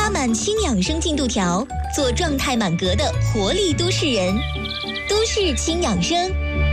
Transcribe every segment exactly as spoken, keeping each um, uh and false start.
拉满轻养生进度条，做状态满格的活力都市人。都市轻养生。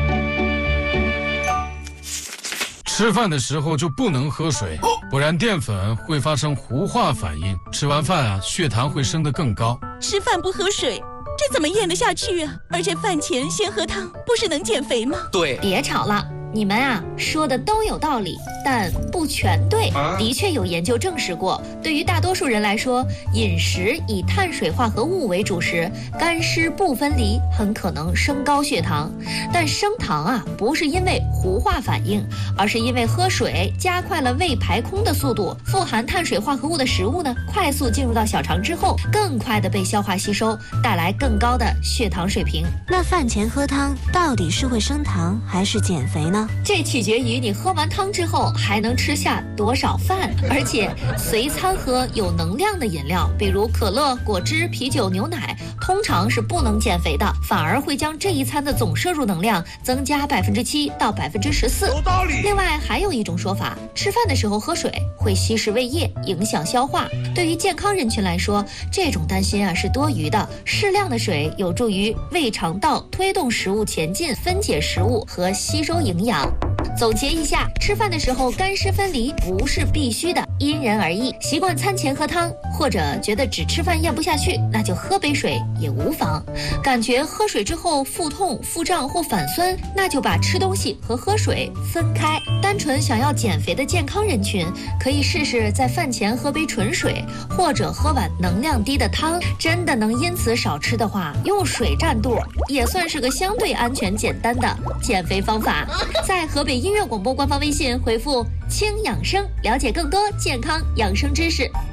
吃饭的时候就不能喝水，不然淀粉会发生糊化反应，吃完饭啊，血糖会升得更高。 吃饭不喝水，这怎么咽得下去啊？而且饭前先喝汤，不是能减肥吗？ 对， 别吵了。你们啊说的都有道理，但不全对。的确有研究证实过，对于大多数人来说，饮食以碳水化合物为主时，干湿不分离，很可能升高血糖。但升糖啊，不是因为糊化反应，而是因为喝水加快了胃排空的速度。富含碳水化合物的食物呢，快速进入到小肠之后，更快的被消化吸收，带来更高的血糖水平。 那饭前喝汤到底是会升糖还是减肥呢？ 这取决于你喝完汤之后还能吃下多少饭，而且随餐喝有能量的饮料，比如可乐、果汁、啤酒、牛奶，通常是不能减肥的，反而会将这一餐的总摄入能量增加百分之七到百分之十四。 有道理。 另外还有一种说法，吃饭的时候喝水会稀释胃液，影响消化。对于健康人群来说，这种担心啊是多余的。适量的水有助于胃肠道推动食物前进，分解食物和吸收营养。总结一下，吃饭的时候干湿分离不是必须的，因人而异。习惯餐前喝汤，或者觉得只吃饭咽不下去，那就喝杯水也无妨。感觉喝水之后腹痛、腹胀或反酸，那就把吃东西和喝水分开。单纯想要减肥的健康人群，可以试试在饭前喝杯纯水，或者喝碗能量低的汤。真的能因此少吃的话，用水占肚也算是个相对安全简单的减肥方法。在河北音乐广播官方微信回复轻养生，了解更多健康养生知识。